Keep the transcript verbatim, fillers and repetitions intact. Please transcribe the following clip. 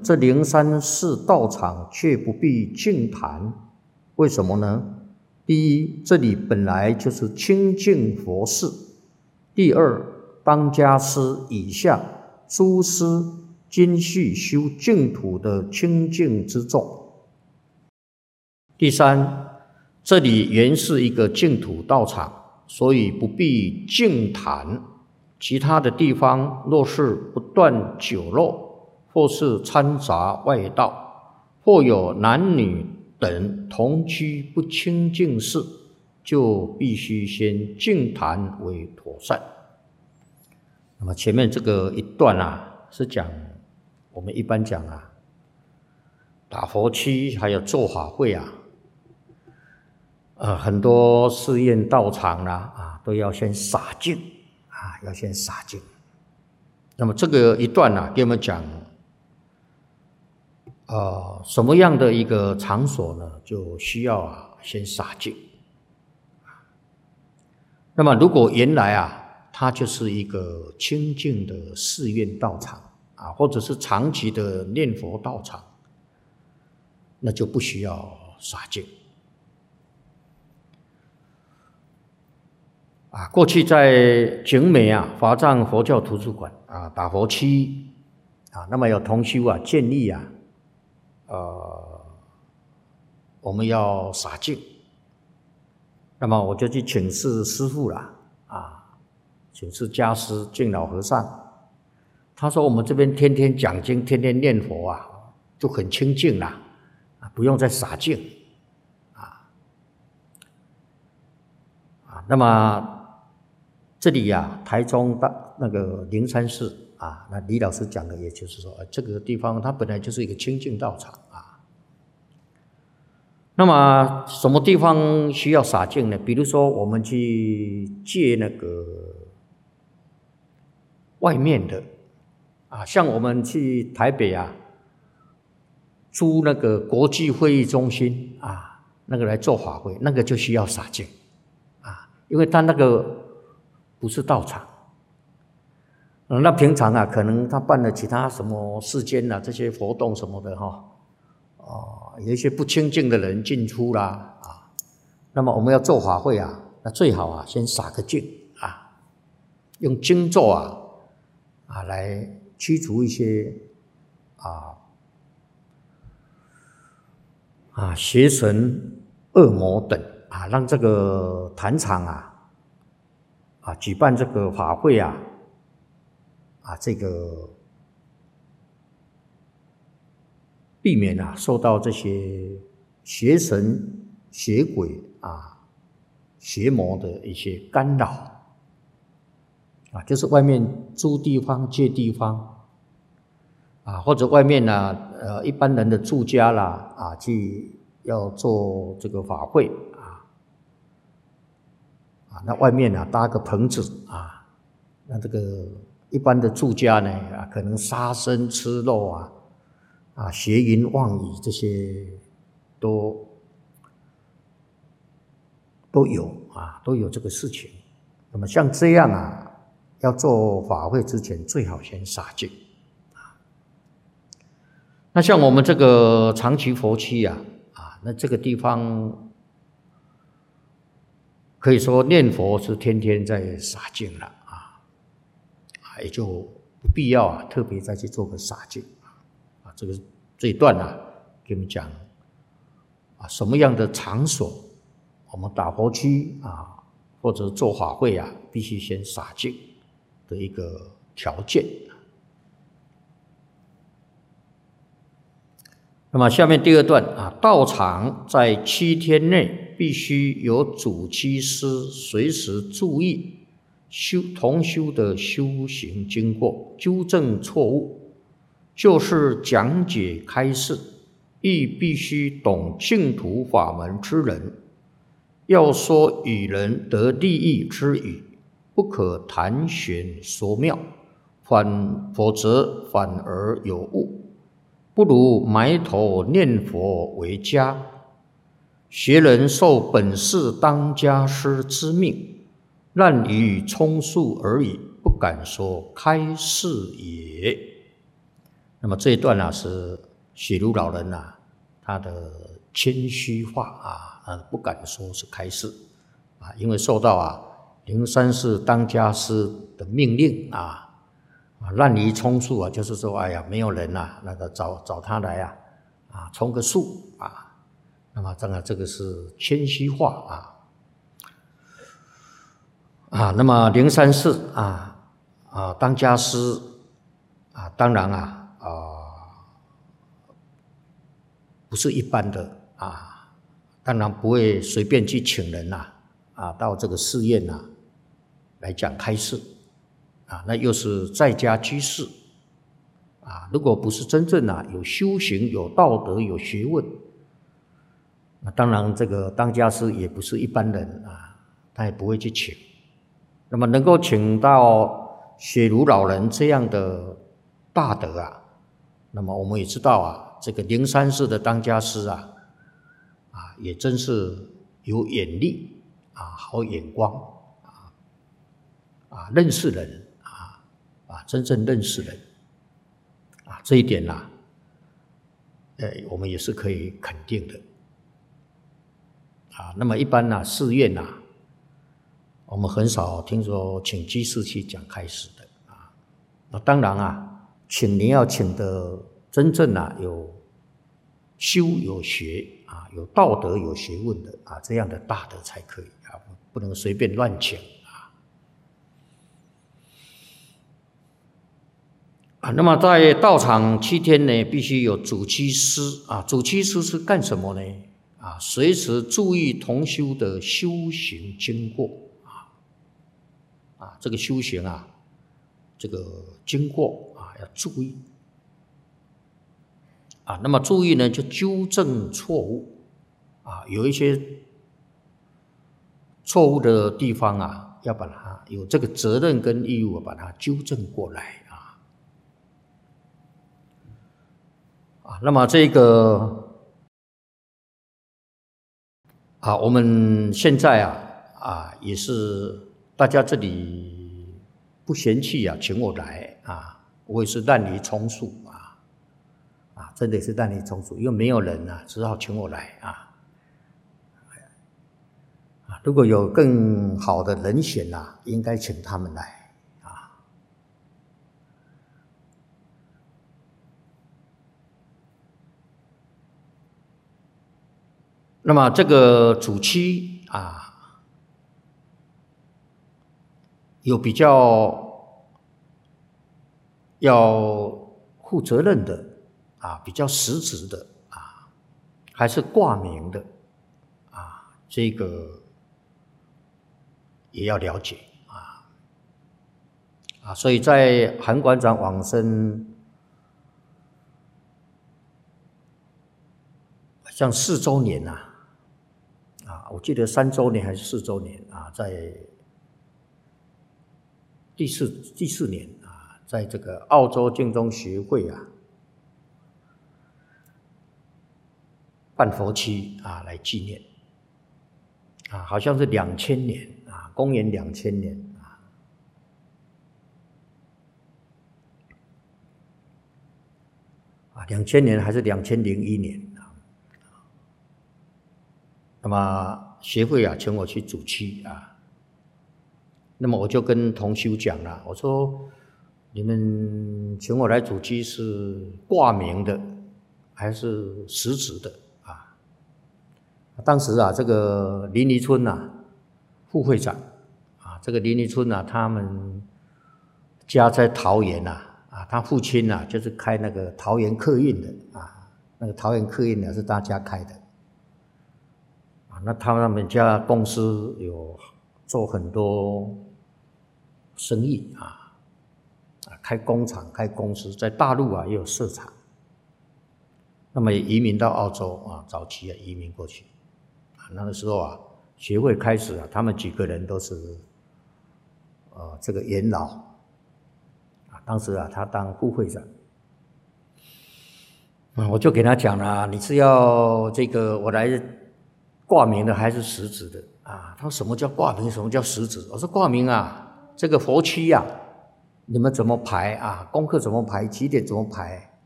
这灵山寺道场却不必净坛，为什么呢？第一，这里本来就是清净佛寺；第二，当家师以下诸师今续修净土的清净之众；第三，这里原是一个净土道场，所以不必净坛。其他的地方若是不断酒肉，或是掺杂外道，或有男女等同居不清净事，就必须先净坛为妥善。那么前面这个一段啊，是讲我们一般讲啊，打佛七还有做法会啊，呃，很多寺院道场啦 啊, 啊，都要先洒净啊，要先洒净。那么这个一段啊，给我们讲，呃，什么样的一个场所呢，就需要啊先洒净。那么如果原来啊，它就是一个清净的寺院道场啊，或者是长期的念佛道场，那就不需要洒净。啊，过去在景美啊华藏佛教图书馆啊打佛七啊，那么有同修啊建议啊，呃，我们要洒净。那么我就去请示师父了啊，请示家师净老和尚。他说我们这边天天讲经，天天念佛啊，就很清净啦，啊，不用再洒净啊啊。那么这里呀、啊，台中大那个灵山寺啊，那李老师讲的，也就是说，这个地方它本来就是一个清净道场啊。那么什么地方需要洒净呢？比如说我们去借那个外面的啊，像我们去台北啊，租那个国际会议中心啊，那个来做法会，那个就需要洒净啊，因为它那个不是道场。嗯，那平常啊，可能他办了其他什么世间啊这些活动什么的哈，哦，有一些不清净的人进出啦啊，那么我们要做法会啊，那最好啊先洒个净啊，用经咒啊啊来驱除一些啊啊邪神恶魔等啊，让这个坛场啊啊举办这个法会啊。啊，这个避免啊受到这些邪神、邪鬼啊、邪魔的一些干扰啊，就是外面租地方、借地方啊，或者外面呢、啊，呃，一般人的住家啦啊，去要做这个法会啊啊，那外面啊搭个棚子啊，那这个。一般的住家呢，啊，可能杀生吃肉啊，啊，邪淫妄语这些都都有啊，都有这个事情。那么像这样啊，要做法会之前，最好先洒净啊。那像我们这个长期佛期啊，啊，那这个地方可以说念佛是天天在洒净了。也就不必要啊，特别再去做个洒净啊。这个这一段啊，给我们讲啊，什么样的场所，我们打佛七啊，或者做法会啊，必须先洒净的一个条件。那么下面第二段啊，道场在七天内必须有主七师随时注意。修同修的修行经过，纠正错误，就是讲解开示，亦必须懂净土法门之人，要说与人得利益之语，不可谈玄说妙，反否则反而有误，不如埋头念佛为佳。学人受本寺当家师之命。滥竽充数而已，不敢说开示也。那那么这一段啊是雪如老人啊他的谦虚话啊，啊不敢说是开示啊，因为受到啊灵山寺当家师的命令啊，啊滥竽充数啊，就是说哎呀没有人啊，那个找找他来啊啊充个数啊，那么当然这个是谦虚话啊。啊，那么灵山寺啊啊当家师啊，当然啊啊不是一般的啊，当然不会随便去请人呐啊到这个寺院呐来讲开示啊，那又是在家居士啊，如果不是真正啊有修行、有道德、有学问，那当然这个当家师也不是一般人啊，他也不会去请。那么能够请到雪如老人这样的大德啊，那么我们也知道啊，这个灵山寺的当家师啊，啊也真是有眼力啊，好眼光啊，啊认识人啊，啊真正认识人啊，这一点呐、啊，呃我们也是可以肯定的啊。那么一般呢、啊，寺院呐、啊。我们很少听说请居士去讲开示的啊。那当然啊，请您要请的真正啊有修有学啊，有道德有学问的啊，这样的大德才可以啊，不能随便乱请啊。啊，那么在道场七天呢，必须有主居师啊。主居师是干什么呢？啊，随时注意同修的修行经过。啊，这个修行啊，这个经过啊要注意啊。那么注意呢，就纠正错误啊，有一些错误的地方啊，要把它有这个责任跟义务把它纠正过来啊。啊，那么这个啊，我们现在啊啊也是。大家这里不嫌弃啊，请我来啊，我也是滥竽充数啊，啊，真的是滥竽充数，因为没有人啊，只好请我来啊。啊，如果有更好的人选啊，应该请他们来啊。那么这个主期啊。有比较要负责任的啊，比较实质的啊，还是挂名的啊，这个也要了解啊啊，所以在韩馆长往生像四周年呐啊，啊，我记得三周年还是四周年啊，在。第四第四年啊，在这个澳洲净宗学会啊办佛期啊来纪念啊，好像是两千年啊，公元两千年啊啊，两千年还是两千零一年啊？那么学会啊请我去主期啊。那么我就跟同修讲了，我说你们请我来主居是挂名的还是实质的啊？当时啊，这个林尼村啊副会长啊，这个林尼村啊，他们家在桃园呐啊，他父亲啊就是开那个桃园客运的啊，那个桃园客运呢是他家开的啊，那他们家公司有做很多。生意啊，啊，开工厂、开公司，在大陆啊也有设厂，那么也移民到澳洲啊，早期啊移民过去，啊，那个时候啊，学会开始啊，他们几个人都是，呃，这个元老，啊，当时啊他当副会长，嗯，我就给他讲了，你是要这个我来挂名的还是实质的啊？他说什么叫挂名，什么叫实质？我说挂名啊。这个佛期呀、啊，你们怎么排啊？功课怎么排？几点怎么排？